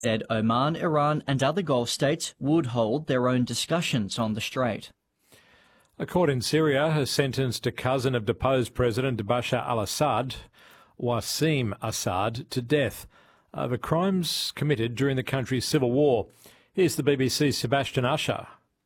said Oman, Iran and other Gulf states would hold their own discussions on the strait. A court in Syria has sentenced a cousin of deposed President Bashar al-Assad, Wassim Assad, to death over crimes committed during the country's civil war. Here's the BBC's Sebastian Usher.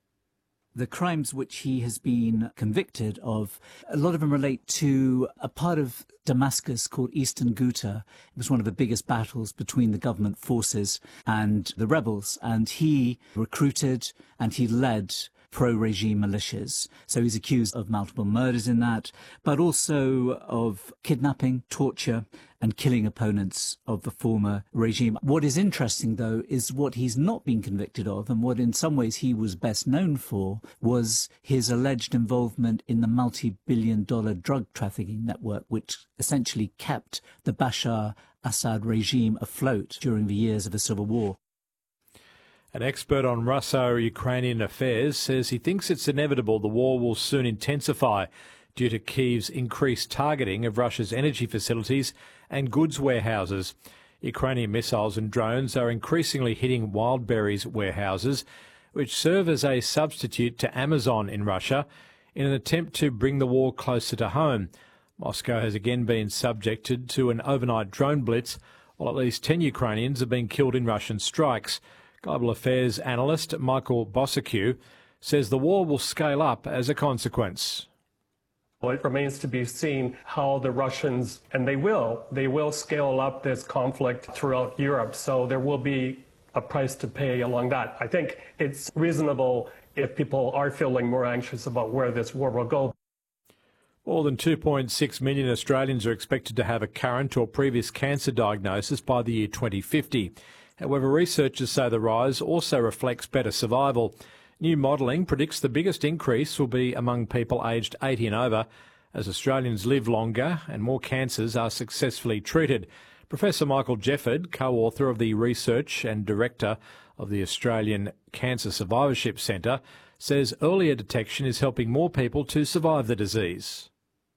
The crimes which he has been convicted of, a lot of them relate to a part of Damascus called Eastern Ghouta. It was one of the biggest battles between the government forces and the rebels, and he recruited and he led pro-regime militias. So he's accused of multiple murders in that, but also of kidnapping, torture, and killing opponents of the former regime. What is interesting, though, is what he's not been convicted of, and what in some ways he was best known for, was his alleged involvement in the multi-billion-dollar drug trafficking network, which essentially kept the Bashar Assad regime afloat during the years of the civil war. An expert on Russo-Ukrainian affairs says he thinks it's inevitable the war will soon intensify due to Kyiv's increased targeting of Russia's energy facilities and goods warehouses. Ukrainian missiles and drones are increasingly hitting Wildberries warehouses, which serve as a substitute to Amazon in Russia, in an attempt to bring the war closer to home. Moscow has again been subjected to an overnight drone blitz, while at least 10 Ukrainians have been killed in Russian strikes. Global affairs analyst Michael Bossacu says the war will scale up as a consequence. Well, it remains to be seen how the Russians, and they will scale up this conflict throughout Europe. So there will be a price to pay along that. I think it's reasonable if people are feeling more anxious about where this war will go. More than 2.6 million Australians are expected to have a current or previous cancer diagnosis by the year 2050. However, researchers say the rise also reflects better survival. New modelling predicts the biggest increase will be among people aged 80 and over, as Australians live longer and more cancers are successfully treated. Professor Michael Jefford, co-author of the research and director of the Australian Cancer Survivorship Centre, says earlier detection is helping more people to survive the disease.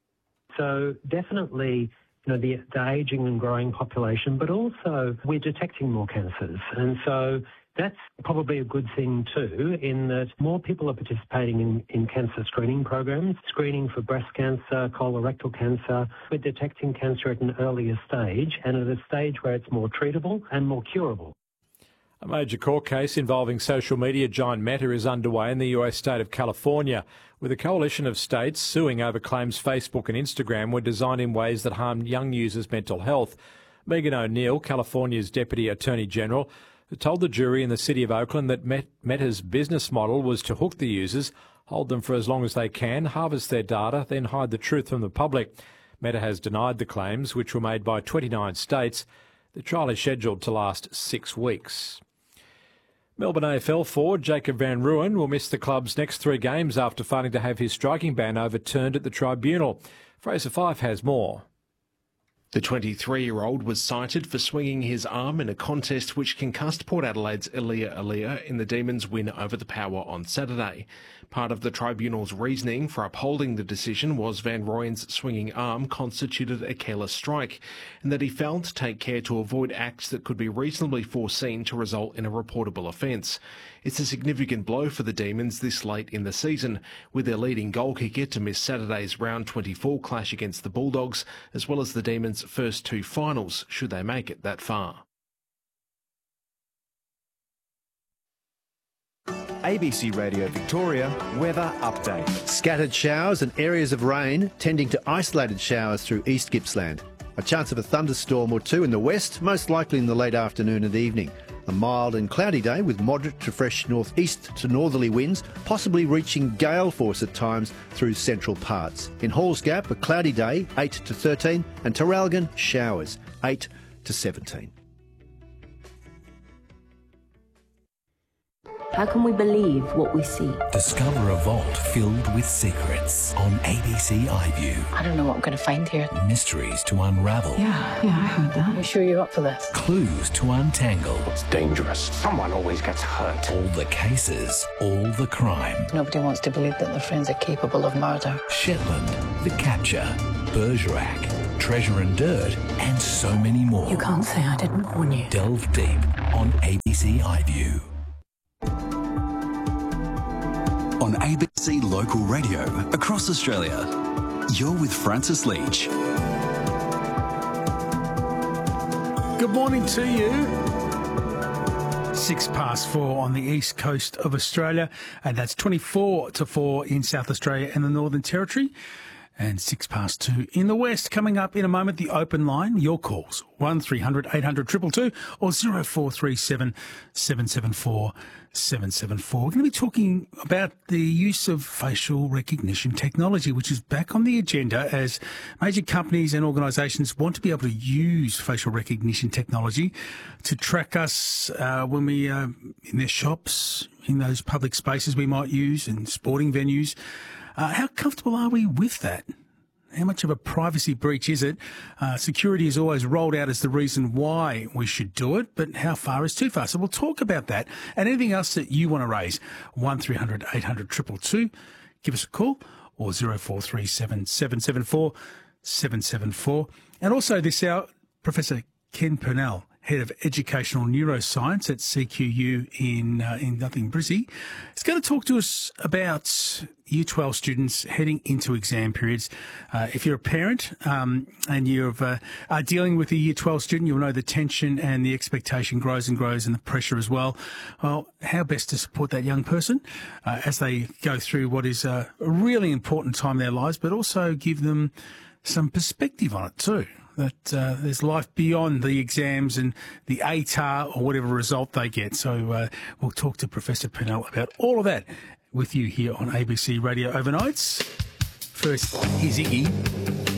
So definitely, the ageing and growing population, but also we're detecting more cancers. And so that's probably a good thing too, in that more people are participating in cancer screening programs, screening for breast cancer, colorectal cancer. We're detecting cancer at an earlier stage and at a stage where it's more treatable and more curable. A major court case involving social media giant Meta is underway in the US state of California, with a coalition of states suing over claims Facebook and Instagram were designed in ways that harmed young users' mental health. Megan O'Neill, California's Deputy Attorney General, told the jury in the city of Oakland that Meta's business model was to hook the users, hold them for as long as they can, harvest their data, then hide the truth from the public. Meta has denied the claims, which were made by 29 states. The trial is scheduled to last 6 weeks. Melbourne AFL forward Jacob van Rooyen will miss the club's next 3 games after failing to have his striking ban overturned at the tribunal. Fraser Fyfe has more. The 23-year-old was cited for swinging his arm in a contest which concussed Port Adelaide's Elia Elia in the Demons' win over the Power on Saturday. Part of the tribunal's reasoning for upholding the decision was Van Rooyen's swinging arm constituted a careless strike, and that he failed to take care to avoid acts that could be reasonably foreseen to result in a reportable offence. It's a significant blow for the Demons this late in the season, with their leading goal kicker to miss Saturday's round 24 clash against the Bulldogs, as well as the Demons' first 2 finals, should they make it that far. ABC Radio Victoria weather update. Scattered showers and areas of rain tending to isolated showers through East Gippsland. A chance of a thunderstorm or 2 in the west, most likely in the late afternoon and evening. A mild and cloudy day with moderate to fresh northeast to northerly winds, possibly reaching gale force at times through central parts. In Halls Gap, a cloudy day, 8 to 13, and Terralgan, showers, 8 to 17. How can we believe what we see? Discover a vault filled with secrets on ABC iView. I don't know what I'm going to find here. Mysteries to unravel. Yeah, I heard that. You sure you're up for this? Clues to untangle. It's dangerous. Someone always gets hurt. All the cases, all the crime. Nobody wants to believe that their friends are capable of murder. Shetland, The Capture, Bergerac, treasure and dirt, and so many more. You can't say I didn't warn you. Delve deep on ABC iView. On ABC Local Radio across Australia, you're with Francis Leach. Good morning to you. 4:06 on the east coast of Australia, and that's 24 to 4 in South Australia and the Northern Territory, and 2:06 in the west. Coming up in a moment, the open line, your calls, 1300 800 222 or 0437 774 774. We're going to be talking about the use of facial recognition technology, which is back on the agenda as major companies and organisations want to be able to use facial recognition technology to track us when we in their shops, in those public spaces we might use, in sporting venues. How comfortable are we with that? How much of a privacy breach is it? Security is always rolled out as the reason why we should do it, but how far is too far? So we'll talk about that and anything else that you want to raise. 1300 800 222. Give us a call, or 0437 774 774. And also this hour, Professor Ken Purnell, Head of Educational Neuroscience at CQU in Brizzy, is going to talk to us about Year 12 students heading into exam periods. If you're a parent and you are dealing with a Year 12 student, you'll know the tension and the expectation grows and grows, and the pressure as well. Well, how best to support that young person as they go through what is a really important time in their lives, but also give them some perspective on it too. That there's life beyond the exams and the ATAR or whatever result they get. So we'll talk to Professor Purnell about all of that with you here on ABC Radio Overnights. First, here's Iggy.